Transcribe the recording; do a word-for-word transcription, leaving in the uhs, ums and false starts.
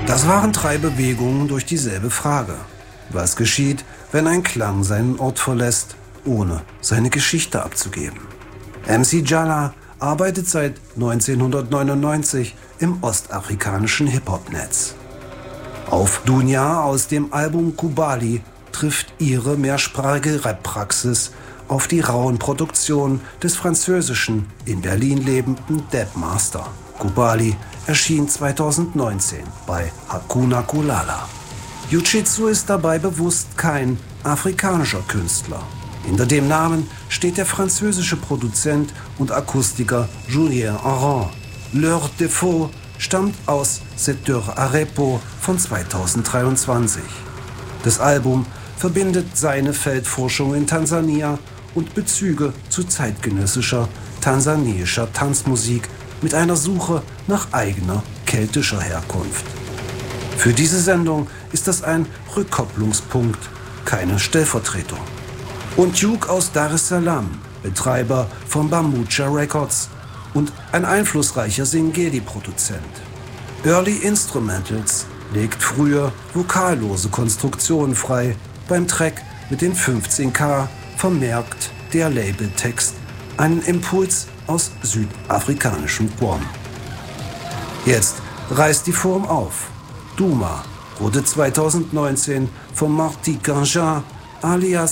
Das waren drei Bewegungen durch dieselbe Frage. Was geschieht, wenn ein Klang seinen Ort verlässt, ohne seine Geschichte abzugeben? M C Jalla arbeitet seit neunzehnhundertneunundneunzig im ostafrikanischen Hip-Hop-Netz. Auf Dunya aus dem Album Kubali trifft ihre mehrsprachige Rap-Praxis auf die rauen Produktionen des französischen, in Berlin lebenden Debmaster. Kubali erschien zweitausendneunzehn bei Hakuna Kulala. Jiu-Jitsu ist dabei bewusst kein afrikanischer Künstler. Hinter dem Namen steht der französische Produzent und Akustiker Julien Arand. Leur Défaut stammt aus Secteur Arepo von zweitausenddreiundzwanzig. Das Album verbindet seine Feldforschung in Tansania und Bezüge zu zeitgenössischer tansaniischer Tanzmusik mit einer Suche nach eigener keltischer Herkunft. Für diese Sendung ist das ein Rückkopplungspunkt, keine Stellvertretung. Und Duke aus Dar es Salaam, Betreiber von Bambucha Records und ein einflussreicher Singeli-Produzent. Early Instrumentals legt früher vokallose Konstruktionen frei. Beim Track mit den fünfzehn K vermerkt der Labeltext einen Impuls aus südafrikanischem Guam. Jetzt reißt die Form auf. Duma wurde zweitausendneunzehn von Marty Gangin alias